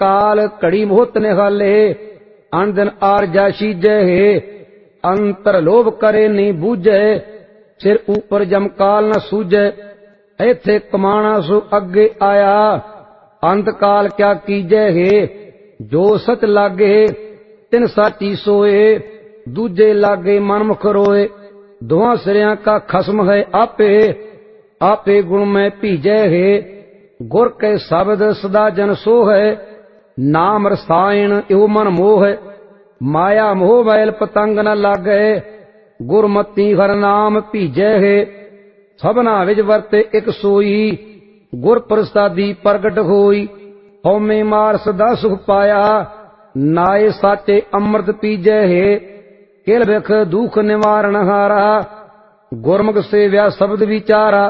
काल घड़ी मोहत निहाले, अन दिन आरजा शीजे है। अंतर लोभ करे नहीं बूझे, सिर ऊपर जमकाल न सूझे। इथे कमाना सो अगे आया, अंत काल क्या कीजे है। जो सच लागे तिन साची सोए, दूजे लागे मनमुख रोए। दोहां सिरियां का खसम है आपे, आपे गुण में भीजे है। गुर के शब्द सदा जन सो है, नाम रसायन यो मन मोह। माया मोह मैल पतंग न लागे, गुरमती हर नाम भीजे है। सबना विच वरते एक सोई, गुर प्रसादी प्रगट होई। हौमे मार सदा सुख पाया, नाए साचे अमृत पीजे है। किल बिख दुख निवारण हारा, गुरमुख सेव्या शब्द विचारा।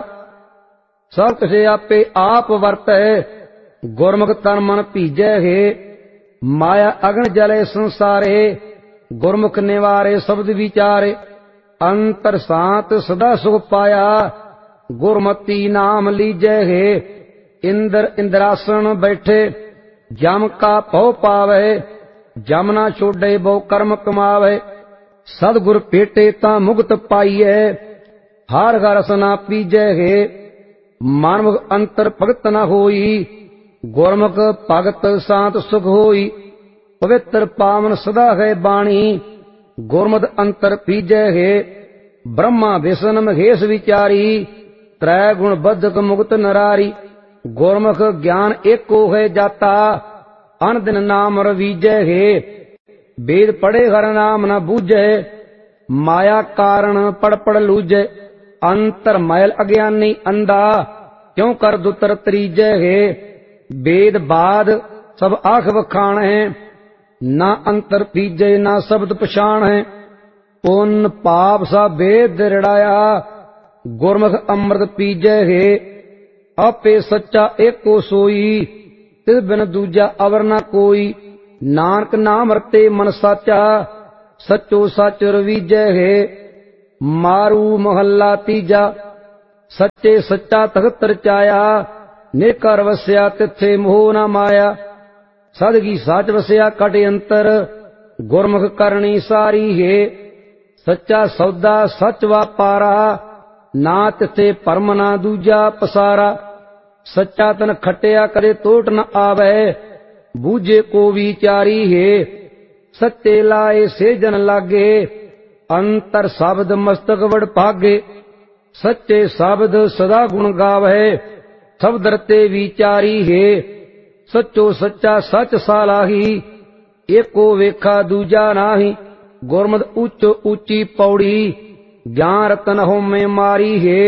सब किसे आपे आप वरतै, गुरमुख तन मन भीजे है। माया अगन जले संसारे, गुरमुख निवारे शब्द विचारे। अंतर शांत सदा सुख पाया, गुरमती नाम लीजे है। इंद्र इंद्रासन बैठे, जम का पौ पावे। जम ना छोड़े बहु कर्म कमावे, सदगुर पेटे ता मुक्त पाइए। हार हर रसना पीजे है, मानव अंतर भगत न होई। गुरमुख भगत शांत सुख होई। पवित्र पावन सदा है बाणी, गुरमत अंतर पीजे है। ब्रह्मा विष्णु महेश विचारी, त्रै गुण बद्धक मुक्त नरारी। गुरमुख ज्ञान एको है जाता, अन दिन नाम रवीजे है। वेद पढ़े हर नाम न बूझे, माया कारण पढ़ पढ़ लूझे। अंतर मैल अज्ञानी अंधा, क्यों कर दुतर त्रीजे है। वेद बाद सब आख बखान है, ना अंतर पीजे ना शब्द पछाण है। पुन पाप सा वेद दृढ़ाया, गुरमुख अमृत पीजे है। आपे सच्चा एको सोई, तिस बिन दूजा अवर न कोई। नानक नाम रते मन साचा, सचो सच रवीजे है। मारू महला तीजा, सच्चे सच्चा तखत रचाया। निकर वस्या तिथे मोह न माया, सदगी साच वस्या कट अंतर। गुरमुख करनी सारी है, सच्चा सौदा सच वापारा। ना तिथे परम ना दूजा पसारा। सच्चा तन खटिया करे तोट न आवे, बूझे को विचारी है। सच्चे लाए से जन लागे, अंतर शब्द मस्तक वड भागे। सच्चे शब्द सदा गुण गावे, शब्द रते विचारी है। सच्चो सच्चा सच सालाही, एको वेखा दूजा नाही। गुरमत उच्च ऊंची पौड़ी, ज्ञान रतन हो में मारी है।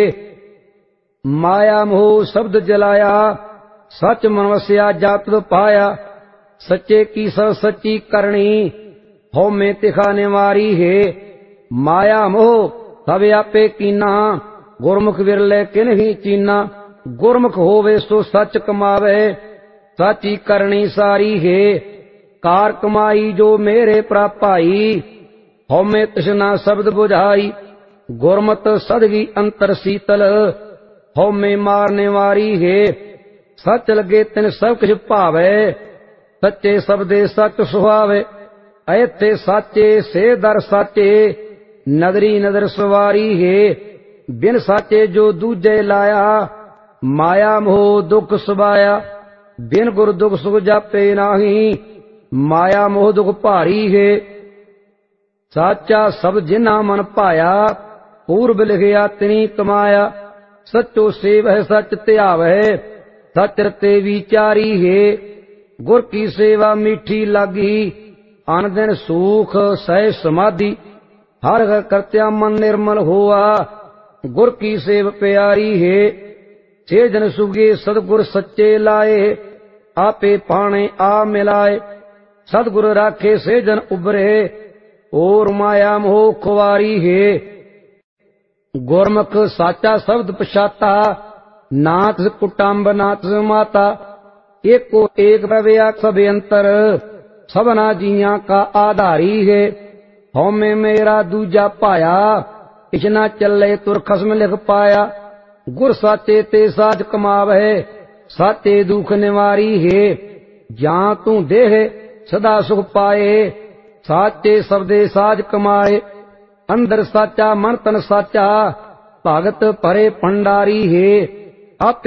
माया मोह शब्द जलाया, सच मन वस्या जात पाया। सच्चे की सब सच्ची करनी, हो में तिखा निवारी है। माया मोह सब आपे कीना, गुरमुख विरले किन ही चीना। गुरमुख होवे सो सच कमावे, साची करनी सारी है। कार कमाई जो मेरे प्रापाई, हो में तृष्णा शब्द बुझाई। गुरमत सदगी अंतर शीतल, हो में मारने वारी है। सच लगे तिन सब कुछ भावे, सच्चे शब्दे सच सुहावे। ऐथे साचे से दर साचे, नदरी नदर सवारी है। बिन साचे जो दूजे लाया, माया मोह दुख सुबाया। बिन गुर दुख सुख जापे नाही, माया मोह दुख भारी है। साचा सब जिन्ना मन पाया, पूर्व लिखिया तिनी कमाया। सचो सेवह सच त्यावै, सच रते विचारी है। गुर की सेवा मीठी लागी, अन दिन सुख सह समाधि। हर हर करत्या मन निर्मल हुआ, गुर की सेव प्यारी है। छे जन सुगे सदगुर सच्चे लाए, आपे पाने आ मिलाए। सदगुर राखे से जन उबरे, और माया मोह खुवारी है। गुरमुख साचा शब्द पछाता, नाथ कुटुंब नाथ माता। एको एक प्रव्या सब अंतर, सबना जिया का आधारी है। हौमे मेरा दूजा पाया, इचना चले तुर खसम लिख पाया। गुर साचे ते साच कमावे, साचे दुख निवारी है। ਜਾਂ ਤੂੰ ਦੇਹ ਸਦਾ ਸੁਖ ਪਾਏ। ਸਾਚੇ ਸਬਦੇ ਸਾਜ ਕਮਾਏ। ਅੰਦਰ ਸਾਚਾ ਮਨ ਤਨ ਸਾਚਾ, ਭਗਤ ਭਰੇ ਭੰਡਾਰੀ ਹੈ। ਆਪੇ